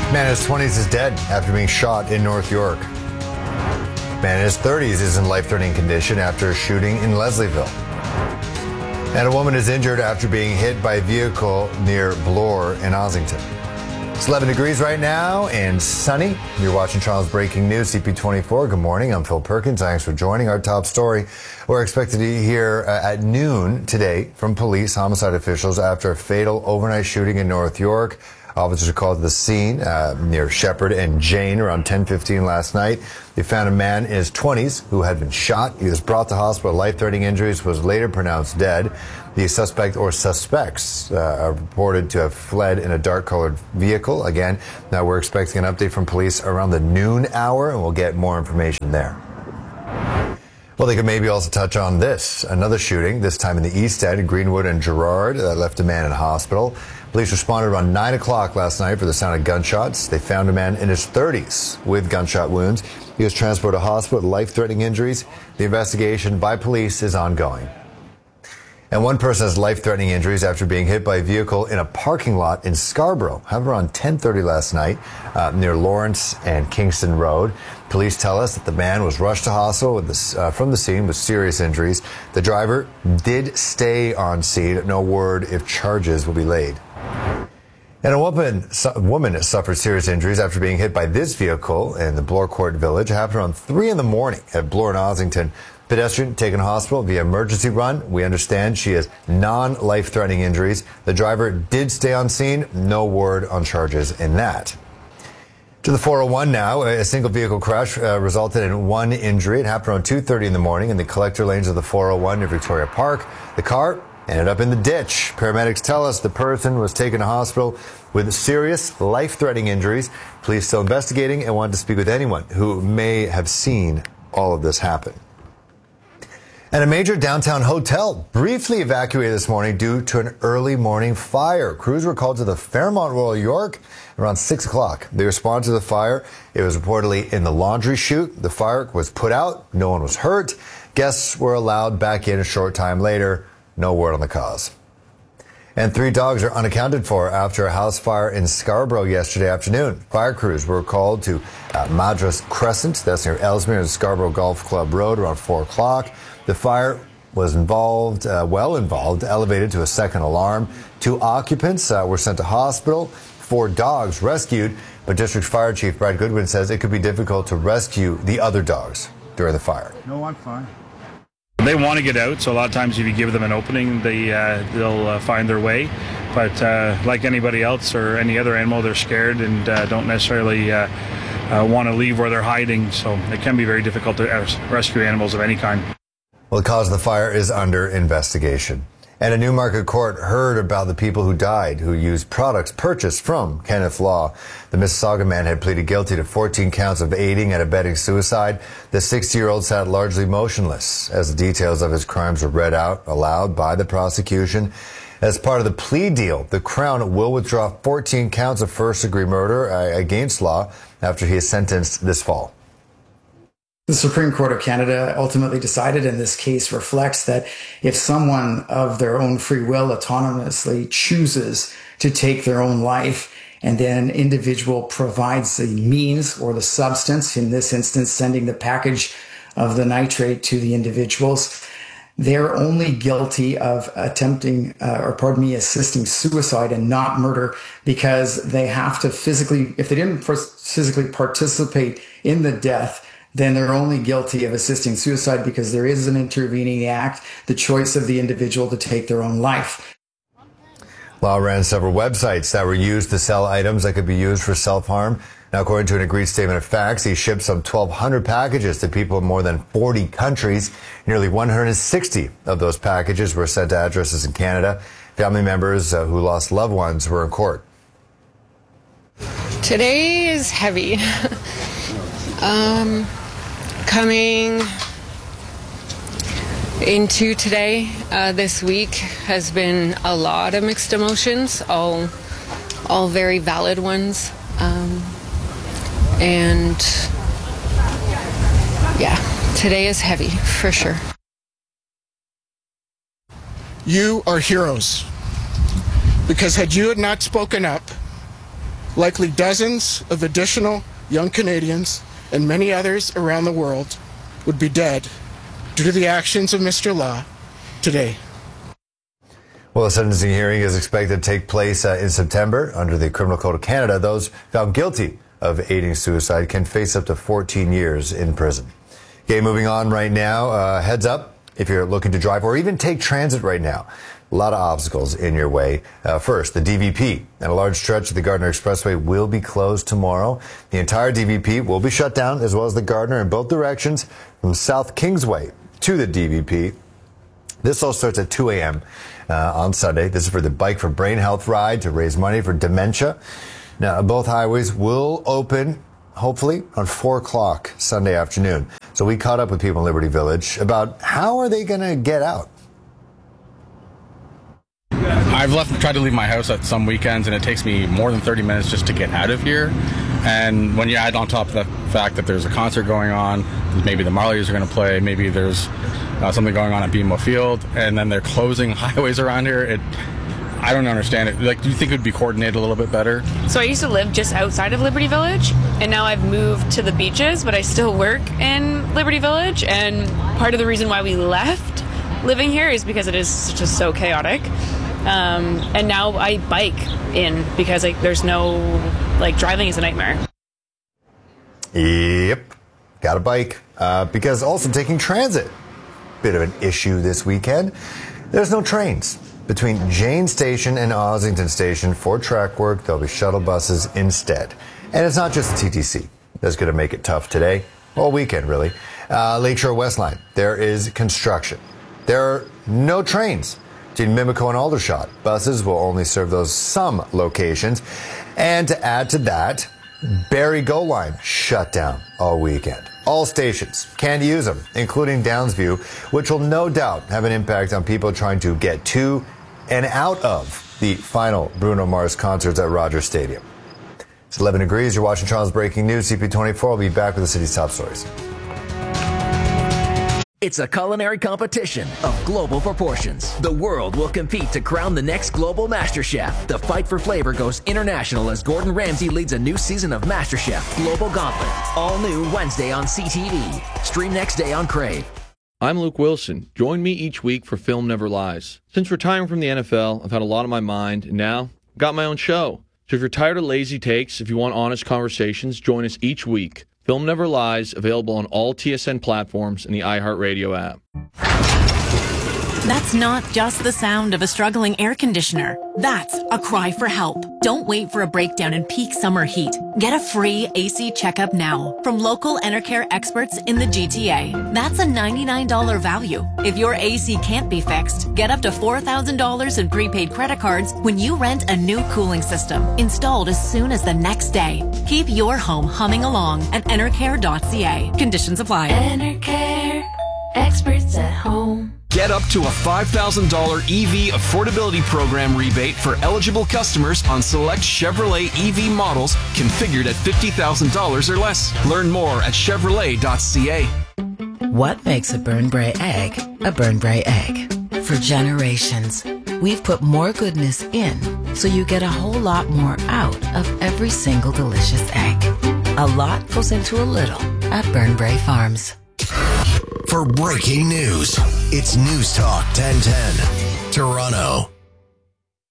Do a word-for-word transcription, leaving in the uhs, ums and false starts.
Man in his twenties is dead after being shot in North York. Man in his thirties is in life-threatening condition after a shooting in Leslieville. And a woman is injured after being hit by a vehicle near Bloor in Ossington. It's eleven degrees right now and sunny. You're watching Toronto's Breaking News, C P twenty-four. Good morning. I'm Phil Perkins. Thanks for joining. Our top story. We're expected to hear uh, at noon today from police homicide officials after a fatal overnight shooting in North York. Officers are called to the scene uh, near Shepherd and Jane around ten fifteen last night. They found a man in his twenties who had been shot. He was brought to hospital with life-threatening injuries, was later pronounced dead. The suspect or suspects uh, are reported to have fled in a dark-colored vehicle. Again, now we're expecting an update from police around the noon hour, and we'll get more information there. Well, they could maybe also touch on this. Another shooting, this time in the East End, Greenwood and Gerrard, that left a man in hospital. Police responded around nine o'clock last night for the sound of gunshots. They found a man in his thirties with gunshot wounds. He was transported to hospital with life-threatening injuries. The investigation by police is ongoing. And one person has life-threatening injuries after being hit by a vehicle in a parking lot in Scarborough. Happened around ten thirty last night uh, near Lawrence and Kingston Road. Police tell us that the man was rushed to hospital with this, uh, from the scene with serious injuries. The driver did stay on scene. No word if charges will be laid. And a woman, a woman suffered serious injuries after being hit by this vehicle in the Bloor Court Village. It happened around three in the morning at Bloor and Ossington. Pedestrian taken to hospital via emergency run. We understand she has non-life-threatening injuries. The driver did stay on scene. No word on charges in that. To the four oh one now. A single vehicle crash uh, resulted in one injury. It happened around two thirty in the morning in the collector lanes of the four oh one near Victoria Park. The car ended up in the ditch. Paramedics tell us the person was taken to hospital with serious life-threatening injuries. Police still investigating and want to speak with anyone who may have seen all of this happen. And a major downtown hotel briefly evacuated this morning due to an early morning fire. Crews were called to the Fairmont Royal York around six o'clock. They responded to the fire. It was reportedly in the laundry chute. The fire was put out. No one was hurt. Guests were allowed back in a short time later. No word on the cause. And three dogs are unaccounted for after a house fire in Scarborough yesterday afternoon. Fire crews were called to uh, Madras Crescent, that's near Ellesmere and Scarborough Golf Club Road, around four o'clock. The fire was involved, uh, well involved, elevated to a second alarm. Two occupants uh, were sent to hospital. Four dogs rescued, but District Fire Chief Brad Goodwin says it could be difficult to rescue the other dogs during the fire. No, I'm fine. They want to get out, so a lot of times if you give them an opening, they, uh, they'll uh, find their way. But uh, like anybody else or any other animal, they're scared and uh, don't necessarily uh, uh, want to leave where they're hiding. So it can be very difficult to rescue animals of any kind. Well, the cause of the fire is under investigation. And a Newmarket court heard about the people who died who used products purchased from Kenneth Law. The Mississauga man had pleaded guilty to fourteen counts of aiding and abetting suicide. The sixty-year-old sat largely motionless as the details of his crimes were read out aloud by the prosecution. As part of the plea deal, the Crown will withdraw fourteen counts of first-degree murder against Law after he is sentenced this fall. The Supreme Court of Canada ultimately decided, and this case reflects that if someone of their own free will autonomously chooses to take their own life, and then an individual provides the means or the substance, in this instance, sending the package of the nitrate to the individuals, they're only guilty of attempting, uh, or pardon me, assisting suicide and not murder, because they have to physically, if they didn't physically participate in the death, then they're only guilty of assisting suicide because there is an intervening act, the choice of the individual to take their own life. Law ran several websites that were used to sell items that could be used for self-harm. Now, according to an agreed statement of facts, he shipped some twelve hundred packages to people in more than forty countries. Nearly one hundred sixty of those packages were sent to addresses in Canada. Family members uh, who lost loved ones were in court. Today is heavy. um, coming into today, uh, this week has been a lot of mixed emotions, all, all very valid ones. Um, and yeah, today is heavy for sure. You are heroes, because had you had not spoken up, likely dozens of additional young Canadians and many others around the world would be dead due to the actions of Mister Law today. Well, the sentencing hearing is expected to take place uh, in September. Under the Criminal Code of Canada, those found guilty of aiding suicide can face up to fourteen years in prison. Okay, moving on right now. Uh, heads up if you're looking to drive or even take transit right now. A lot of obstacles in your way. Uh, first, the D V P and a large stretch of the Gardiner Expressway will be closed tomorrow. The entire D V P will be shut down, as well as the Gardiner in both directions from South Kingsway to the D V P. This all starts at two a.m. Uh, on Sunday. This is for the Bike for Brain Health ride to raise money for dementia. Now, both highways will open, hopefully, on four o'clock Sunday afternoon. So we caught up with people in Liberty Village about how are they going to get out. I've left, tried to leave my house at some weekends, and it takes me more than thirty minutes just to get out of here. And when you add on top of the fact that there's a concert going on, maybe the Marlies are going to play, maybe there's uh, something going on at B M O Field, and then they're closing highways around here, it, I don't understand it. Like, do you think it would be coordinated a little bit better? So I used to live just outside of Liberty Village, and now I've moved to the beaches, but I still work in Liberty Village, and part of the reason why we left living here is because it is just so chaotic. Um, and now I bike in because like there's no, like driving is a nightmare. Yep, got a bike. Uh, because also taking transit, bit of an issue this weekend. There's no trains between Jane Station and Ossington Station for track work. There'll be shuttle buses instead. And it's not just the T T C that's going to make it tough today, all weekend really. Uh, Lakeshore Westline, there is construction. There are no trains between Mimico and Aldershot. Buses will only serve those some locations. And to add to that, Barrie Go Line shut down all weekend. All stations can't use them, including Downsview, which will no doubt have an impact on people trying to get to and out of the final Bruno Mars concerts at Rogers Stadium. It's eleven degrees. You're watching Toronto's Breaking News. C P twenty-four will be back with the city's top stories. It's a culinary competition of global proportions. The world will compete to crown the next global MasterChef. The fight for flavor goes international as Gordon Ramsay leads a new season of MasterChef Global Gauntlet. All new Wednesday on C T V. Stream next day on Crave. I'm Luke Wilson. Join me each week for Film Never Lies. Since retiring from the N F L, I've had a lot on my mind, and now I've got my own show. So if you're tired of lazy takes, if you want honest conversations, join us each week. Film Never Lies, available on all T S N platforms and the iHeartRadio app. That's not just the sound of a struggling air conditioner. That's a cry for help. Don't wait for a breakdown in peak summer heat. Get a free A C checkup now from local Enercare experts in the G T A. That's a ninety-nine dollars value. If your A C can't be fixed, get up to four thousand dollars in prepaid credit cards when you rent a new cooling system, installed as soon as the next day. Keep your home humming along at enercare dot c a. Conditions apply. Enercare, experts at home. Get up to a five thousand dollars E V affordability program rebate for eligible customers on select Chevrolet E V models configured at fifty thousand dollars or less. Learn more at chevrolet dot c a. What makes a Burn Bray egg a Burn Bray egg? For generations, we've put more goodness in so you get a whole lot more out of every single delicious egg. A lot goes into a little at Burn Bray Farms. For breaking news, it's News Talk ten ten, Toronto.